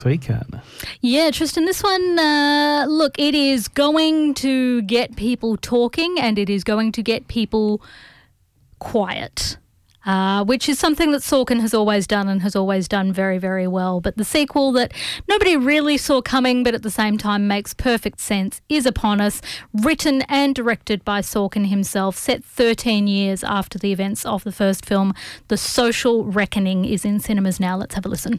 Weekend. Yeah, Tristan, this one, look, it is going to get people talking and it is going to get people quiet, which is something that Sorkin has always done and has always done very, very well. But the sequel that nobody really saw coming but at the same time makes perfect sense is upon us, written and directed by Sorkin himself, set 13 years after the events of the first film. The Social Reckoning is in cinemas now. Let's have a listen.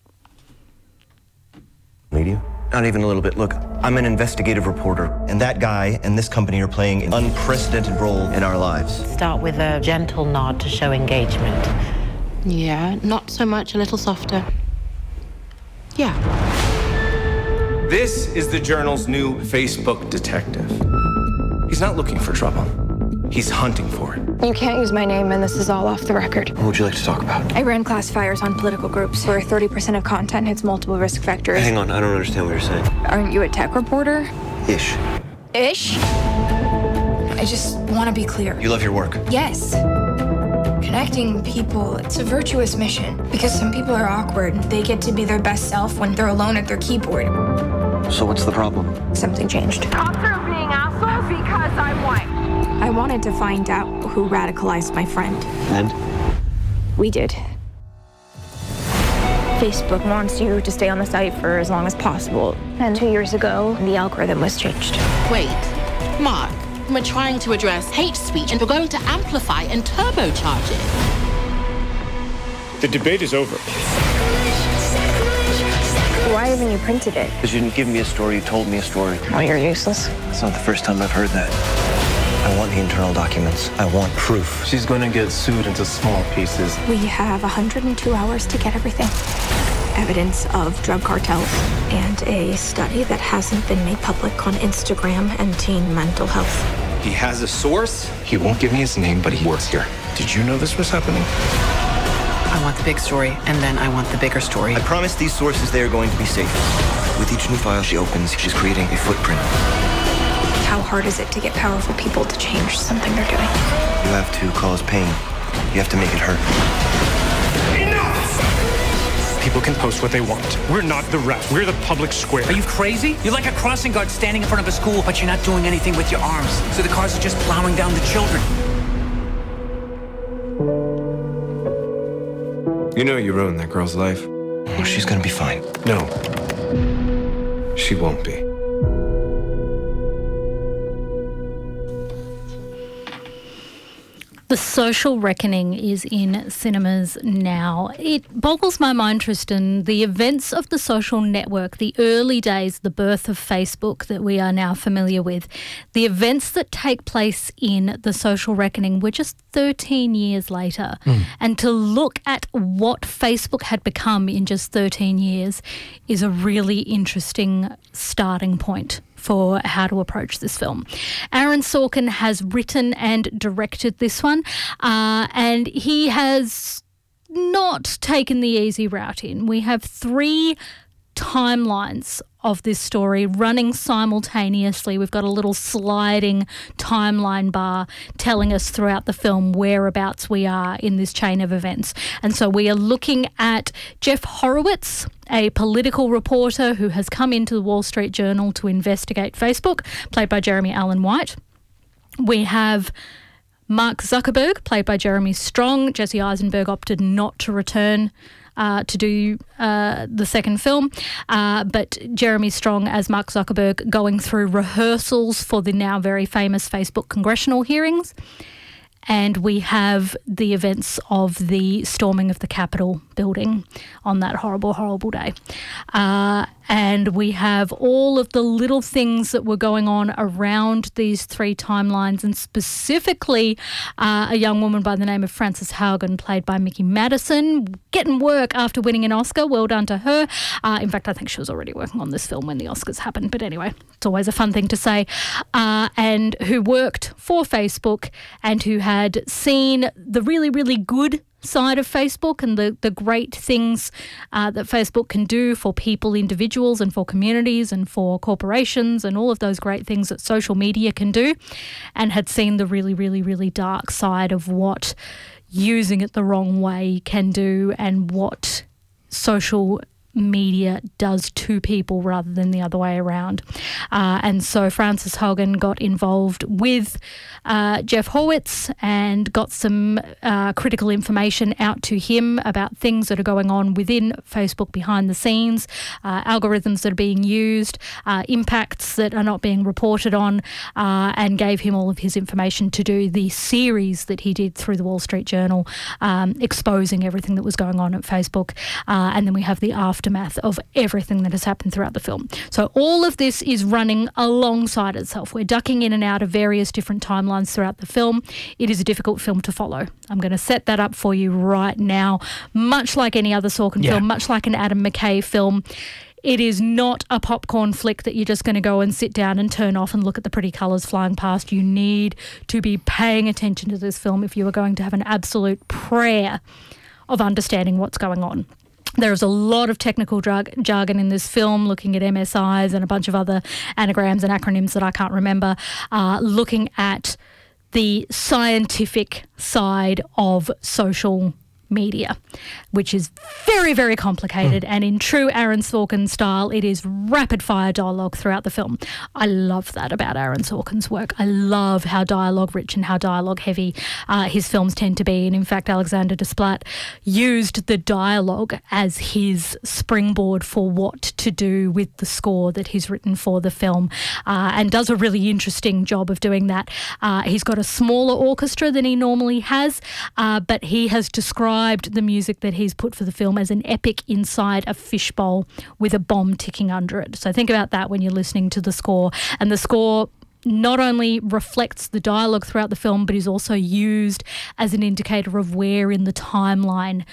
Need you? Not even a little bit. Look, I'm an investigative reporter, and that guy and this company are playing an unprecedented role in our lives. Start with a gentle nod to show engagement. Yeah, not so much, a little softer. Yeah. This is the Journal's new Facebook detective. He's not looking for trouble. He's hunting for it. You can't use my name, and this is all off the record. What would you like to talk about? I ran classifiers on political groups where 30% of content hits multiple risk factors. Hang on, I don't understand what you're saying. Aren't you a tech reporter? Ish. Ish? I just want to be clear. You love your work? Yes. Connecting people, it's a virtuous mission. Because some people are awkward. They get to be their best self when they're alone at their keyboard. So what's the problem? Something changed. Cops are being assholes because I'm white. I wanted to find out who radicalized my friend. And? We did. Facebook wants you to stay on the site for as long as possible. And 2 years ago, the algorithm was changed. Wait, Mark, we're trying to address hate speech and we're going to amplify and turbocharge it. The debate is over. Why haven't you printed it? Because you didn't give me a story, you told me a story. Oh, you're useless. It's not the first time I've heard that. I want the internal documents. I want proof. She's going to get sued into small pieces. We have 102 hours to get everything. Evidence of drug cartels and a study that hasn't been made public on Instagram and teen mental health. He has a source. He won't give me his name, but he works here. Did you know this was happening? I want the big story, and then I want the bigger story. I promise these sources they are going to be safe. With each new file she opens, she's creating a footprint. How hard is it to get powerful people to change something they're doing? You have to cause pain. You have to make it hurt. Enough! People can post what they want. We're not the ref. We're the public square. Are you crazy? You're like a crossing guard standing in front of a school, but you're not doing anything with your arms. So the cars are just plowing down the children. You know you ruined that girl's life. Oh, she's gonna be fine. No. She won't be. The Social Reckoning is in cinemas now. It boggles my mind, Tristan, the events of the social network, the early days, the birth of Facebook that we are now familiar with, the events that take place in The Social Reckoning were just 13 years later. And to look at what Facebook had become in just 13 years is a really interesting starting point for how to approach this film. Aaron Sorkin has written and directed this one, and he has not taken the easy route in. We have 3 timelines of this story running simultaneously. We've got a little sliding timeline bar telling us throughout the film whereabouts we are in this chain of events. And so we are looking at Jeff Horowitz, a political reporter who has come into the Wall Street Journal to investigate Facebook, played by Jeremy Allen White. We have Mark Zuckerberg, played by Jeremy Strong. Jesse Eisenberg opted not to return to do the second film, but Jeremy Strong as Mark Zuckerberg going through rehearsals for the now very famous Facebook congressional hearings. And we have the events of the storming of the Capitol building on that horrible, horrible day. And we have all of the little things that were going on around these 3 timelines, and specifically a young woman by the name of Frances Haugen, played by Mickey Madison, getting work after winning an Oscar. Well done to her. In fact, I think she was already working on this film when the Oscars happened. But anyway, it's always a fun thing to say. And who worked for Facebook and who had seen the really, really good side of Facebook and the great things that Facebook can do for people, individuals, and for communities and for corporations, and all of those great things that social media can do, and had seen the really, really, really dark side of what using it the wrong way can do, and what social media does to people rather than the other way around. And so Frances Haugen got involved with Jeff Horwitz and got some critical information out to him about things that are going on within Facebook behind the scenes, algorithms that are being used, impacts that are not being reported on, and gave him all of his information to do the series that he did through the Wall Street Journal, exposing everything that was going on at Facebook. And then we have the aftermath of everything that has happened throughout the film. So all of this is running alongside itself. We're ducking in and out of various different timelines throughout the film. It is a difficult film to follow. I'm going to set that up for you right now. Much like any other Sorkin film, much like an Adam McKay film, it is not a popcorn flick that you're just going to go and sit down and turn off and look at the pretty colours flying past. You need to be paying attention to this film if you are going to have an absolute prayer of understanding what's going on. There is a lot of technical jargon in this film, looking at MSIs and a bunch of other anagrams and acronyms that I can't remember, looking at the scientific side of social media, which is very, very complicated. And in true Aaron Sorkin style, it is rapid-fire dialogue throughout the film. I love that about Aaron Sorkin's work. I love how dialogue-rich and how dialogue-heavy his films tend to be. And in fact, Alexander Desplat used the dialogue as his springboard for what to do with the score that he's written for the film, and does a really interesting job of doing that. He's got a smaller orchestra than he normally has, but he has described the music that he's put for the film as an epic inside a fishbowl with a bomb ticking under it. So think about that when you're listening to the score. And the score not only reflects the dialogue throughout the film, but is also used as an indicator of where in the timeline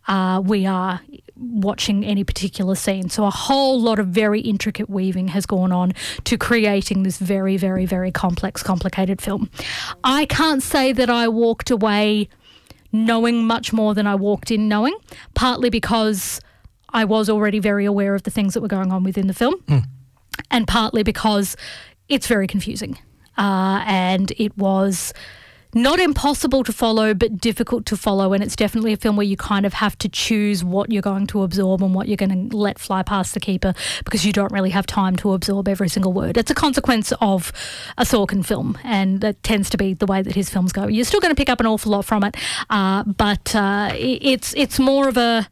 we are watching any particular scene. So a whole lot of very intricate weaving has gone on to creating this very, very, very complex, complicated film. I can't say that I walked away knowing much more than I walked in knowing, partly because I was already very aware of the things that were going on within the film, and partly because it's very confusing. And it was not impossible to follow, but difficult to follow. And it's definitely a film where you kind of have to choose what you're going to absorb and what you're going to let fly past the keeper, because you don't really have time to absorb every single word. It's a consequence of a Sorkin film, and that tends to be the way that his films go. You're still going to pick up an awful lot from it, but it's more of a,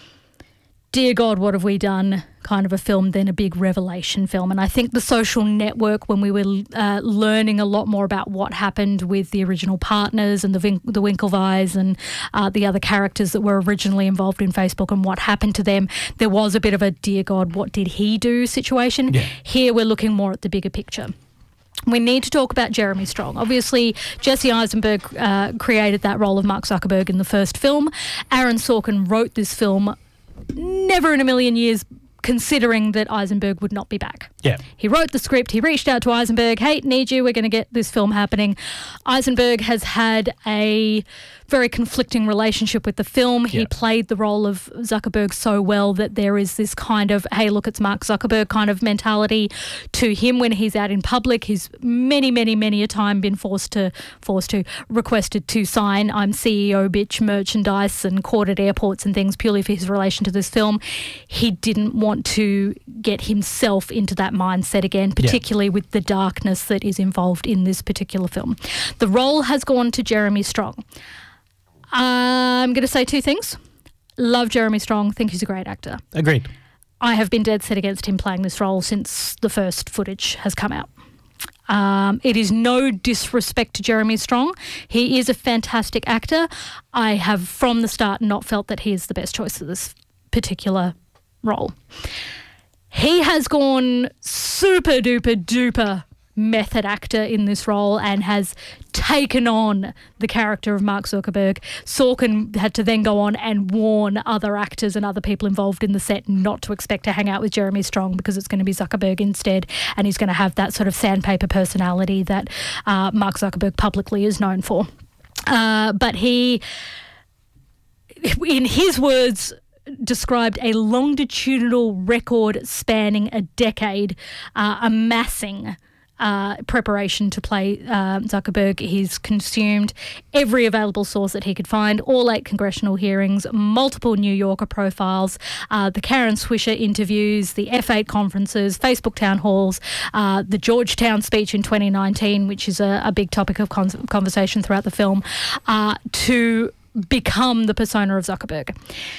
dear God, what have we done kind of a film than a big revelation film. And I think The Social Network, when we were learning a lot more about what happened with the original partners and the Winklevis and the other characters that were originally involved in Facebook and what happened to them, there was a bit of a, dear God, what did he do situation. Here we're looking more at the bigger picture. We need to talk about Jeremy Strong. Obviously, Jesse Eisenberg created that role of Mark Zuckerberg in the first film. Aaron Sorkin wrote this film never in a million years considering that Eisenberg would not be back. He wrote the script. He reached out to Eisenberg, hey, need you, we're going to get this film happening. Eisenberg has had a very conflicting relationship with the film. He played the role of Zuckerberg so well that there is this kind of, hey, look, it's Mark Zuckerberg kind of mentality to him when he's out in public. He's many a time been requested to sign I'm CEO bitch merchandise and caught at airports and things purely for his relation to this film. He didn't want to get himself into that mindset again, particularly with the darkness that is involved in this particular film. The role has gone to Jeremy Strong. I'm going to say two things. Love Jeremy Strong. Think he's a great actor. Agreed. I have been dead set against him playing this role since the first footage has come out. It is no disrespect to Jeremy Strong. He is a fantastic actor. I have from the start not felt that he is the best choice for this particular role. He has gone super duper duper method actor in this role and has taken on the character of Mark Zuckerberg. Sorkin had to then go on and warn other actors and other people involved in the set not to expect to hang out with Jeremy Strong because it's going to be Zuckerberg instead, and he's going to have that sort of sandpaper personality that Mark Zuckerberg publicly is known for. But he, in his words, described a longitudinal record spanning a decade, amassing preparation to play Zuckerberg. He's consumed every available source that he could find, all 8 congressional hearings, multiple New Yorker profiles, the Karen Swisher interviews, the F8 conferences, Facebook town halls, the Georgetown speech in 2019, which is a big topic of conversation throughout the film, to become the persona of Zuckerberg.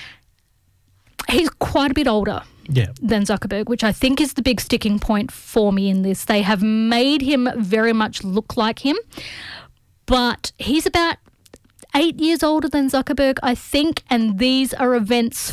He's quite a bit older than Zuckerberg, which I think is the big sticking point for me in this. They have made him very much look like him, but he's about 8 years older than Zuckerberg, I think, and these are events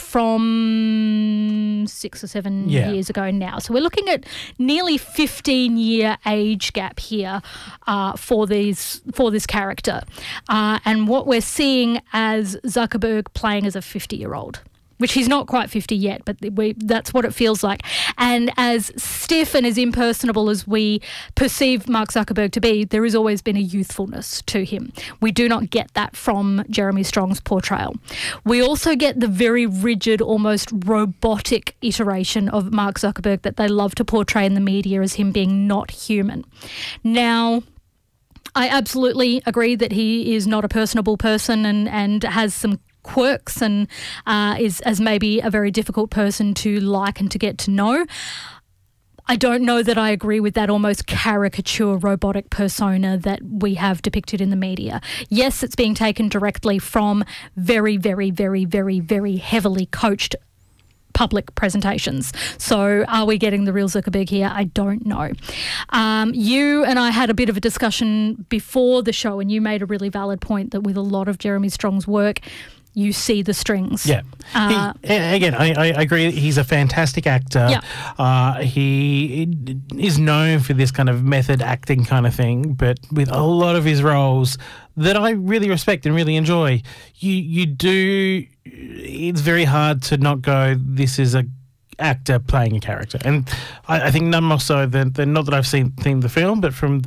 from 6 or 7 years ago now. So we're looking at nearly 15-year age gap here for this character, and what we're seeing as Zuckerberg playing as a 50-year-old. Which he's not quite 50 yet, but that's what it feels like. And as stiff and as impersonable as we perceive Mark Zuckerberg to be, there has always been a youthfulness to him. We do not get that from Jeremy Strong's portrayal. We also get the very rigid, almost robotic iteration of Mark Zuckerberg that they love to portray in the media as him being not human. Now, I absolutely agree that he is not a personable person and has some quirks and is as maybe a very difficult person to like and to get to know. I don't know that I agree with that almost caricature robotic persona that we have depicted in the media. Yes, it's being taken directly from very, very, very, very, very heavily coached public presentations. So are we getting the real Zuckerberg here? I don't know. You and I had a bit of a discussion before the show, and you made a really valid point that with a lot of Jeremy Strong's work, you see the strings. Yeah. Again, I agree. He's a fantastic actor. Yeah. He is known for this kind of method acting kind of thing, but with a lot of his roles that I really respect and really enjoy, you do. It's very hard to not go, this is a actor playing a character, and I think none more so than not that I've seen the film, but from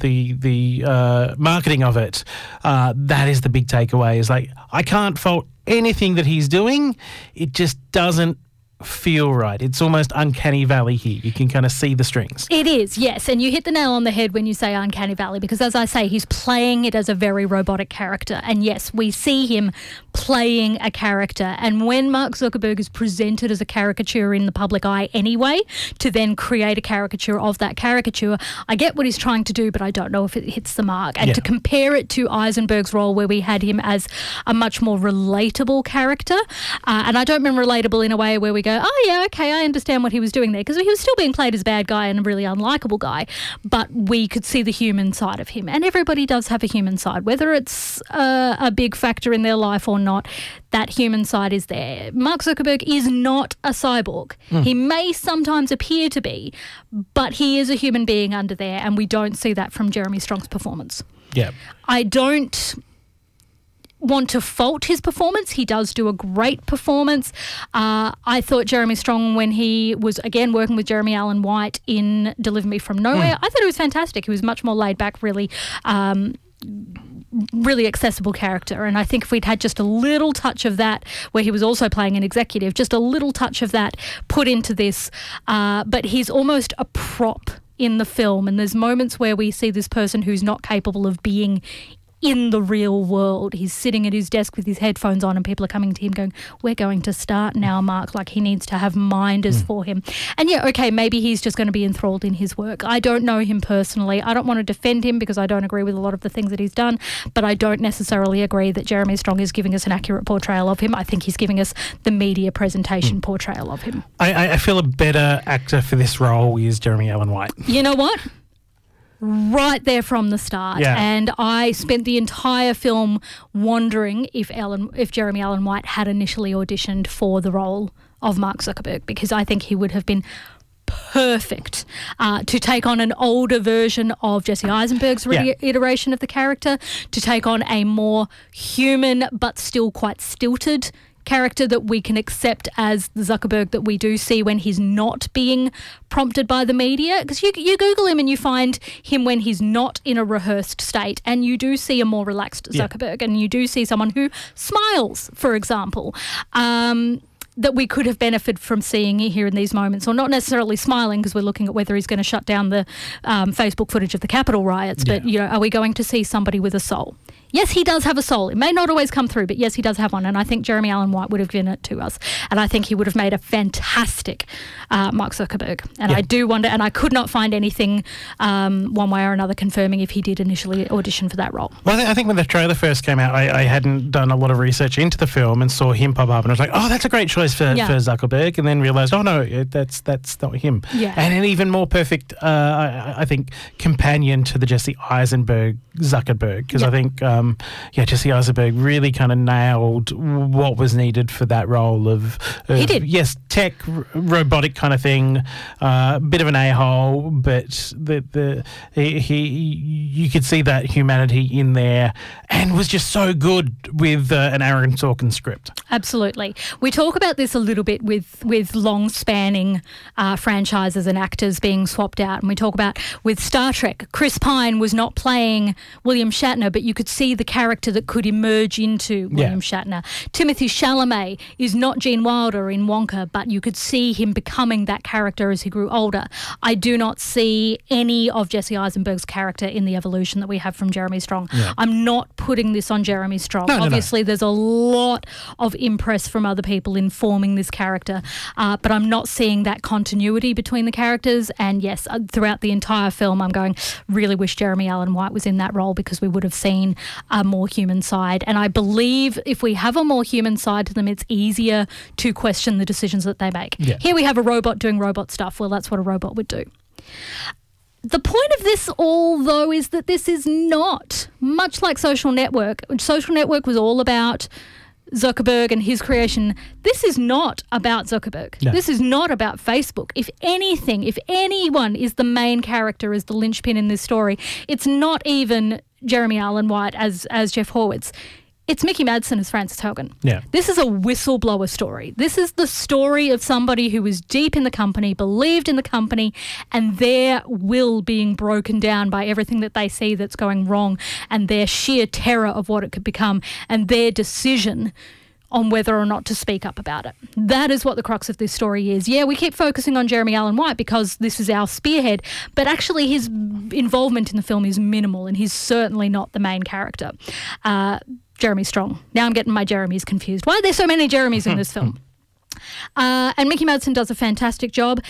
the marketing of it, that is the big takeaway. Is like, I can't fault anything that he's doing. It just doesn't feel right. It's almost uncanny valley here. You can kind of see the strings. It is, yes, and you hit the nail on the head when you say uncanny valley, because as I say, he's playing it as a very robotic character, and yes, we see him playing a character, and when Mark Zuckerberg is presented as a caricature in the public eye anyway, to then create a caricature of that caricature, I get what he's trying to do, but I don't know if it hits the mark. And to compare it to Eisenberg's role, where we had him as a much more relatable character, and I don't mean relatable in a way where we go, oh yeah, okay, I understand what he was doing there, because he was still being played as a bad guy and a really unlikable guy, but we could see the human side of him, and everybody does have a human side, whether it's a big factor in their life or not. That human side is there. Mark Zuckerberg is not a cyborg. He may sometimes appear to be, but he is a human being under there, and we don't see that from Jeremy Strong's performance. Yeah. I don't want to fault his performance. He does do a great performance. I thought Jeremy Strong, when he was again working with Jeremy Allen White in Deliver Me From Nowhere, I thought it was fantastic. He was much more laid back, really accessible character, and I think if we'd had just a little touch of that, where he was also playing an executive, just a little touch of that put into this, but he's almost a prop in the film, and there's moments where we see this person who's not capable of being in the real world. He's sitting at his desk with his headphones on, and people are coming to him going, we're going to start now, Mark. Like, he needs to have minders for him. And yeah, okay, maybe he's just going to be enthralled in his work. I don't know him personally. I don't want to defend him because I don't agree with a lot of the things that he's done, but I don't necessarily agree that Jeremy Strong is giving us an accurate portrayal of him. I think he's giving us the media presentation portrayal of him. I feel a better actor for this role is Jeremy Allen White. You know what? Right there from the start. Yeah. And I spent the entire film wondering if Jeremy Allen White had initially auditioned for the role of Mark Zuckerberg, because I think he would have been perfect to take on an older version of Jesse Eisenberg's iteration of the character, to take on a more human but still quite stilted character that we can accept as the Zuckerberg that we do see when he's not being prompted by the media. Because you Google him and you find him when he's not in a rehearsed state, and you do see a more relaxed Zuckerberg, and you do see someone who smiles, for example. that we could have benefited from seeing here in these moments, or not necessarily smiling because we're looking at whether he's going to shut down the Facebook footage of the Capitol riots, but, are we going to see somebody with a soul? Yes, he does have a soul. It may not always come through, but yes, he does have one. And I think Jeremy Allen White would have given it to us. And I think he would have made a fantastic Mark Zuckerberg. And I do wonder, and I could not find anything one way or another confirming if he did initially audition for that role. Well, I think when the trailer first came out, I hadn't done a lot of research into the film and saw him pop up, and I was like, oh, that's a great choice for Zuckerberg, and then realised, oh no, that's not him. Yeah. And an even more perfect, I think, companion to the Jesse Eisenberg Zuckerberg, because I think, Jesse Eisenberg really kind of nailed what was needed for that role of he did. Yes, tech, robotic kind of thing, bit of an a-hole, but you could see that humanity in there, and was just so good with an Aaron Sorkin script. Absolutely. We talk about this a little bit with long-spanning franchises and actors being swapped out, and we talk about with Star Trek, Chris Pine was not playing William Shatner, but you could see the character that could emerge into William Shatner. Timothée Chalamet is not Gene Wilder in Wonka, but you could see him becoming that character as he grew older. I do not see any of Jesse Eisenberg's character in the evolution that we have from Jeremy Strong. Yeah. I'm not putting this on Jeremy Strong. Obviously, there's a lot of impress from other people in forming this character, but I'm not seeing that continuity between the characters. And yes, throughout the entire film, I'm going, really wish Jeremy Allen White was in that role, because we would have seen a more human side. And I believe if we have a more human side to them, it's easier to question the decisions that they make. Yeah. Here we have a robot doing robot stuff. Well, that's what a robot would do. The point of this all, though, is that this is not, much like Social Network. Social Network was all about Zuckerberg and his creation. This is not about Zuckerberg. No. This is not about Facebook. If anything, if anyone is the main character, is the linchpin in this story, it's not even Jeremy Allen White as Jeff Horwitz. It's Mickey Madsen as Frances Hogan. Yeah. This is a whistleblower story. This is the story of somebody who was deep in the company, believed in the company, and their will being broken down by everything that they see that's going wrong, and their sheer terror of what it could become, and their decision on whether or not to speak up about it. That is what the crux of this story is. Yeah, we keep focusing on Jeremy Allen White because this is our spearhead, but actually his involvement in the film is minimal, and he's certainly not the main character. Jeremy Strong. Now I'm getting my Jeremys confused. Why are there so many Jeremys in this film? And Mickey Madsen does a fantastic job.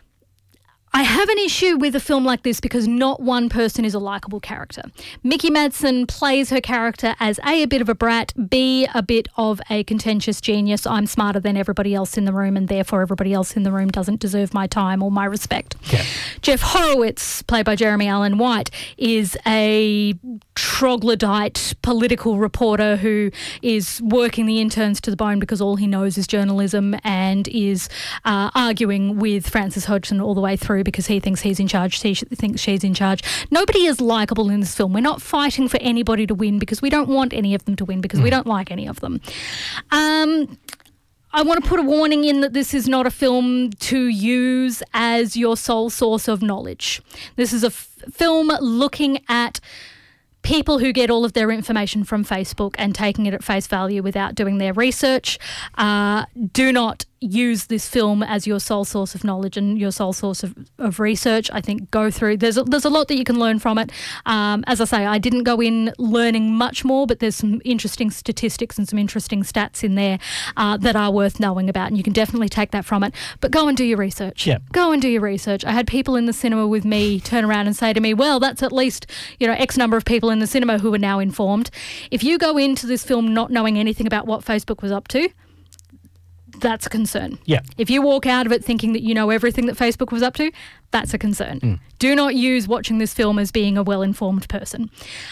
I have an issue with a film like this because not one person is a likeable character. Mickey Madsen plays her character as A bit of a brat, B, a bit of a contentious genius. I'm smarter than everybody else in the room, and therefore everybody else in the room doesn't deserve my time or my respect. Yeah. Jeff Horowitz, played by Jeremy Allen White, is a troglodyte political reporter who is working the interns to the bone because all he knows is journalism, and is arguing with Frances Hodgson all the way through because he thinks he's in charge, she thinks she's in charge. Nobody is likeable in this film. We're not fighting for anybody to win because we don't want any of them to win, because we don't like any of them. I want to put a warning in that this is not a film to use as your sole source of knowledge. This is a film looking at people who get all of their information from Facebook and taking it at face value without doing their research. Do not use this film as your sole source of knowledge and your sole source of research. I think go through. There's a lot that you can learn from it. As I say, I didn't go in learning much more, but there's some interesting statistics and some interesting stats in there that are worth knowing about, and you can definitely take that from it. But go and do your research. Yeah. Go and do your research. I had people in the cinema with me turn around and say to me, well, that's at least, X number of people in the cinema who are now informed. If you go into this film not knowing anything about what Facebook was up to, that's a concern. Yeah. If you walk out of it thinking that you know everything that Facebook was up to, that's a concern. Do not use watching this film as being a well-informed person.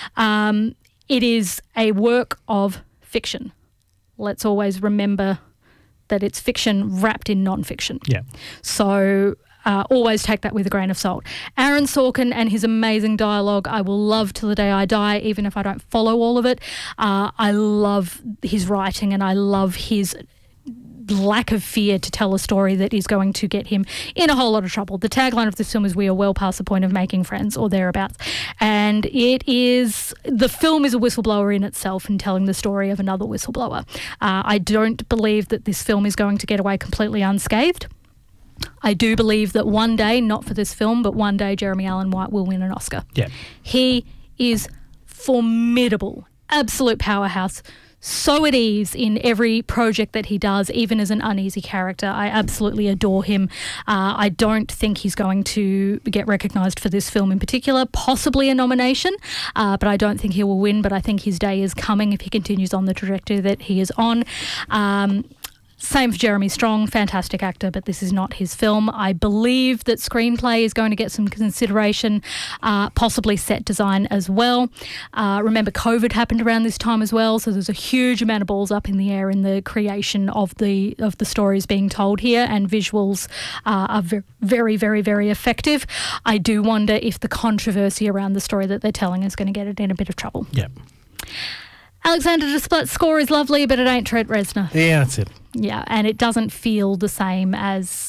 It is a work of fiction. Let's always remember that it's fiction wrapped in non-fiction. Yeah. So always take that with a grain of salt. Aaron Sorkin and his amazing dialogue, I will love till the day I die, even if I don't follow all of it. I love his writing, and I love his lack of fear to tell a story that is going to get him in a whole lot of trouble. The tagline of this film is "We are well past the point of making friends," or thereabouts. And the film is a whistleblower in itself and telling the story of another whistleblower. I don't believe that this film is going to get away completely unscathed. I do believe that one day, not for this film, but one day Jeremy Allen White will win an Oscar. Yeah. He is formidable, absolute powerhouse, so at ease in every project that he does, even as an uneasy character. I absolutely adore him. I don't think he's going to get recognised for this film in particular, possibly a nomination, but I don't think he will win. But I think his day is coming if he continues on the trajectory that he is on. Same for Jeremy Strong, fantastic actor, but this is not his film. I believe that screenplay is going to get some consideration, possibly set design as well. Remember, COVID happened around this time as well, so there's a huge amount of balls up in the air in the creation of the stories being told here, and visuals are very, very, very effective. I do wonder if the controversy around the story that they're telling is going to get it in a bit of trouble. Yeah. Alexander Desplat's score is lovely, but it ain't Trent Reznor. Yeah, that's it. Yeah, and it doesn't feel the same as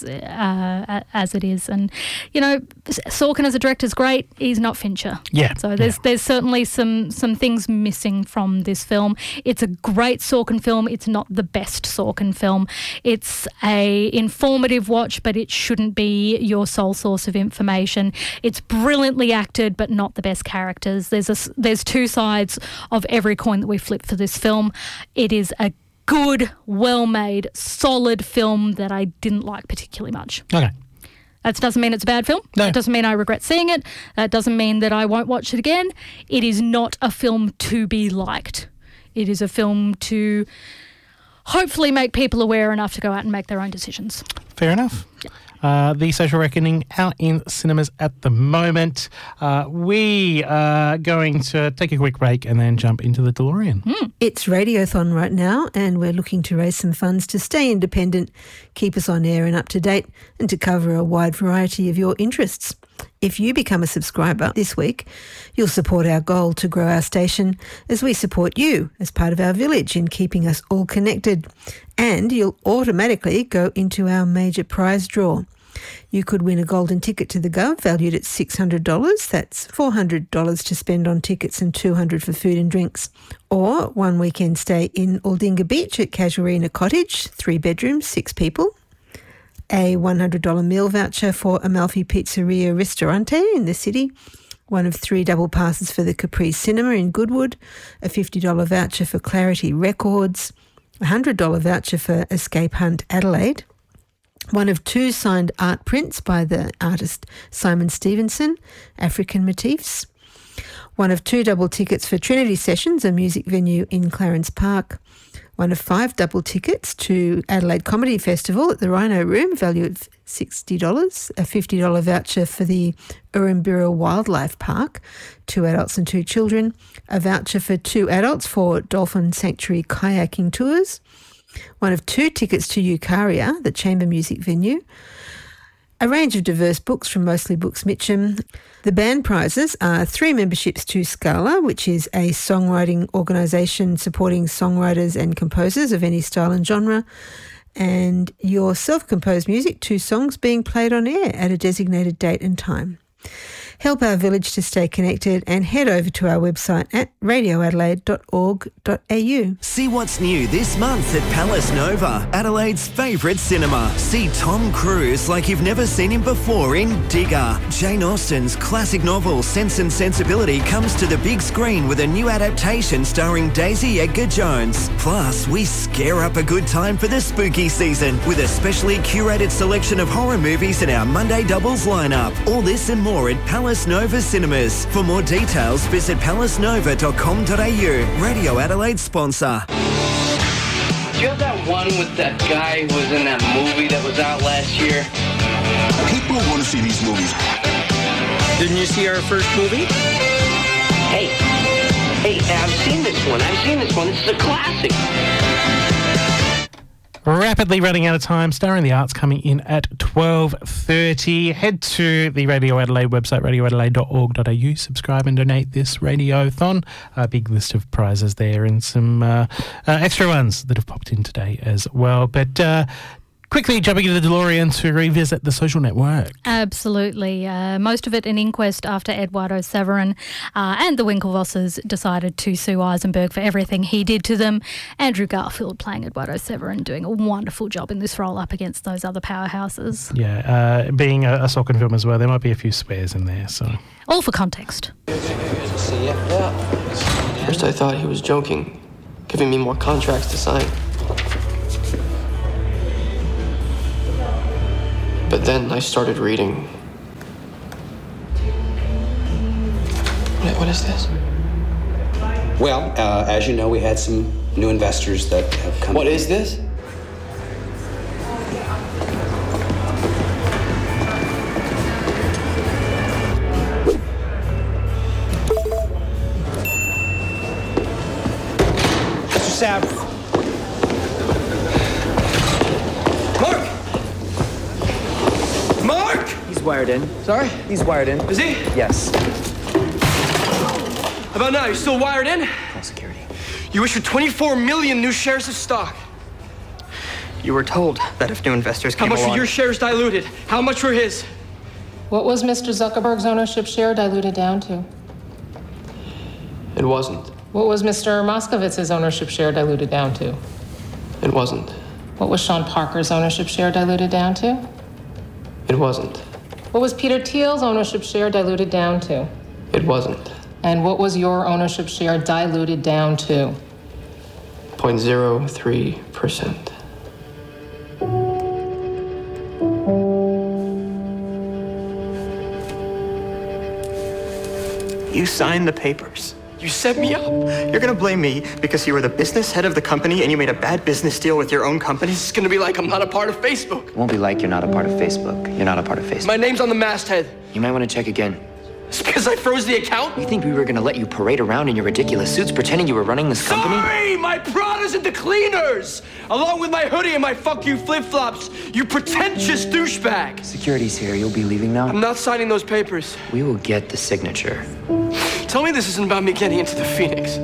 it is. And, you know, Sorkin as a director is great. He's not Fincher. Yeah. So there's certainly some things missing from this film. It's a great Sorkin film. It's not the best Sorkin film. It's a informative watch, but it shouldn't be your sole source of information. It's brilliantly acted, but not the best characters. There's two sides of every coin that we flip for this film. It is a good, well-made, solid film that I didn't like particularly much. Okay. That doesn't mean it's a bad film. No. That doesn't mean I regret seeing it. That doesn't mean that I won't watch it again. It is not a film to be liked. It is a film to hopefully make people aware enough to go out and make their own decisions. Fair enough. Yeah. The Social Reckoning out in cinemas at the moment. We are going to take a quick break and then jump into the DeLorean. It's Radiothon right now, and we're looking to raise some funds to stay independent, keep us on air and up to date, and to cover a wide variety of your interests. If you become a subscriber this week, you'll support our goal to grow our station as we support you as part of our village in keeping us all connected. And you'll automatically go into our major prize draw. You could win a golden ticket to the Gov valued at $600. That's $400 to spend on tickets and $200 for food and drinks. Or one weekend stay in Aldinga Beach at Casuarina Cottage, 3 bedrooms, 6 people. A $100 meal voucher for Amalfi Pizzeria Ristorante in the city. One of 3 double passes for the Caprice Cinema in Goodwood. A $50 voucher for Clarity Records. A $100 voucher for Escape Hunt Adelaide. One of 2 signed art prints by the artist Simon Stevenson, African Motifs. One of 2 double tickets for Trinity Sessions, a music venue in Clarence Park. One of 5 double tickets to Adelaide Comedy Festival at the Rhino Room, valued at $60. A $50 voucher for the Urrumbira Wildlife Park, 2 adults and 2 children. A voucher for 2 adults for Dolphin Sanctuary kayaking tours. One of 2 tickets to Eucharia, the chamber music venue. A range of diverse books from Mostly Books Mitcham. The band prizes are 3 memberships to Scala, which is a songwriting organisation supporting songwriters and composers of any style and genre, and your self-composed music, 2 songs being played on air at a designated date and time. Help our village to stay connected and head over to our website at radioadelaide.org.au. See what's new this month at Palace Nova, Adelaide's favourite cinema. See Tom Cruise like you've never seen him before in Digger. Jane Austen's classic novel Sense and Sensibility comes to the big screen with a new adaptation starring Daisy Edgar-Jones. Plus, we scare up a good time for the spooky season with a specially curated selection of horror movies in our Monday Doubles lineup. All this and more at Palace Nova Cinemas. For more details, visit palacenova.com.au. Radio Adelaide sponsor. Do you have that one with that guy who was in that movie that was out last year? People want to see these movies. Didn't you see our first movie? Hey, I've seen this one. This is a classic. Rapidly running out of time. Star in the Arts coming in at 12:30. Head to the Radio Adelaide website, radioadelaide.org.au. Subscribe and donate this radiothon. A big list of prizes there and some extra ones that have popped in today as well. But quickly jumping into the DeLorean to revisit The Social Network. Absolutely. Most of it an inquest after Eduardo Severin and the Winklevosses decided to sue Eisenberg for everything he did to them. Andrew Garfield playing Eduardo Severin, doing a wonderful job in this role up against those other powerhouses. Yeah, being a Sorkin film as well, there might be a few swears in there. So all for context. First I thought he was joking, giving me more contracts to sign. But then I started reading. What is this? Well, as you know, we had some new investors that have come. What is this? Mr. Sav. Mark! He's wired in. Sorry? He's wired in. Is he? Yes. How about now? You still wired in? Call security. You issued 24 million new shares of stock. You were told that if new investors came along... How much were your shares diluted? How much were his? What was Mr. Zuckerberg's ownership share diluted down to? It wasn't. What was Mr. Moskowitz's ownership share diluted down to? It wasn't. What was Sean Parker's ownership share diluted down to? It wasn't. What was Peter Thiel's ownership share diluted down to? It wasn't. And what was your ownership share diluted down to? 0.03%. You signed the papers. You set me up. You're gonna blame me because you were the business head of the company and you made a bad business deal with your own company? It's gonna be like I'm not a part of Facebook. It won't be like you're not a part of Facebook. You're not a part of Facebook. My name's on the masthead. You might want to check again. It's because I froze the account? You think we were going to let you parade around in your ridiculous suits pretending you were running this company? Sorry! My Prada's at the cleaners! Along with my hoodie and my fuck you flip-flops, you pretentious douchebag! Security's here. You'll be leaving now? I'm not signing those papers. We will get the signature. Tell me this isn't about me getting into the Phoenix.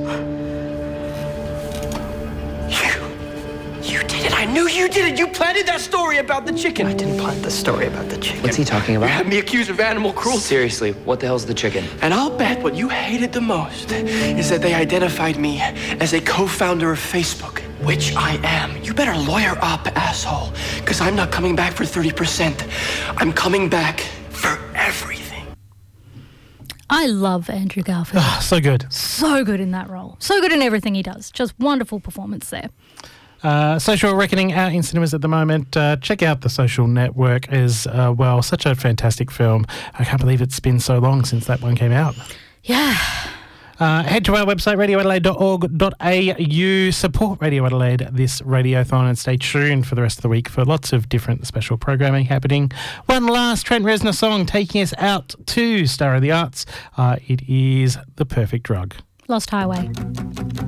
You did it. I knew you did it. You planted that story about the chicken. I didn't plant the story about the chicken. What's he talking about? You had me accused of animal cruelty. Seriously, what the hell's the chicken? And I'll bet what you hated the most is that they identified me as a co-founder of Facebook, which I am. You better lawyer up, asshole, because I'm not coming back for 30%. I'm coming back for everything. I love Andrew Garfield. Oh, so good. So good in that role. So good in everything he does. Just wonderful performance there. Social Reckoning out in cinemas at the moment. Check out The Social Network as well. Such a fantastic film. I can't believe it's been so long since that one came out. Yeah. Head to our website, radioadelaide.org.au. Support Radio Adelaide this radiothon and stay tuned for the rest of the week for lots of different special programming happening. One last Trent Reznor song taking us out to Star of the Arts. It is The Perfect Drug. Lost Highway.